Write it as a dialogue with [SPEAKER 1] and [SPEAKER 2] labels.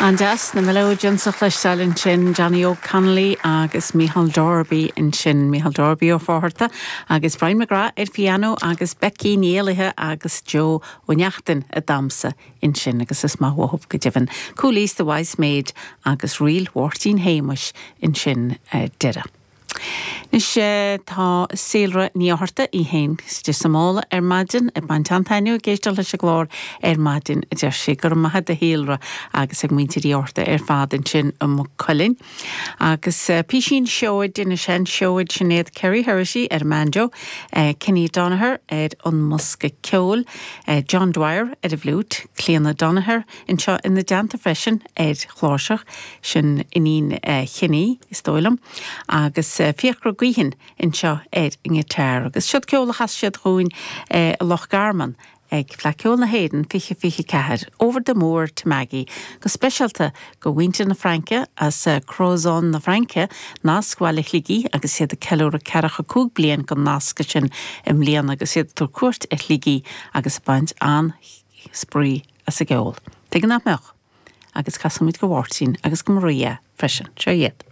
[SPEAKER 1] Anjas na melóidean sa chluisteáil in sin Johnny O'Connelly agus Micheál Darby in sin Micheál Darby ó fáthirta agus Brian McGrath ar piano agus Becky Nealaithe agus Joe O'Neachtain a damsa in sin agus is má bhuathb go dibhan Coolís the Wise Maid agus Rial Mhórtín Hamish in sin deire. Nis tá sílra níorta í hain de samála maidin a bantantainú géistal leis glár maidin a deir sé gur maithe a héalra agus ag muintir orta fadin sin mo colin agus písín seoid in sin seoid sinnéad Kerry Hershey Manjo Kenny Donaher an Musca Ceol John Dwyer a bhlút Cléanna Donaher in seo in the Danta Freshen chláiseach sin inín chinní is dóilm agus fiachra guihin in seo inge teir agus siad ceola chas siad chuin Loch Garman ag flaceol na héden fiche ceir over the moor to Maggie go specialta go winter na Franke as Crozon na Franke nascualich ligi agus siad a celúra ceracha cúg blian go nasca sin lian agus siad tur cuairt ligi agus baint an sprí as a geol. Tegan na meach agus casamid go bhórtín agus go maria freisin. Seo iad.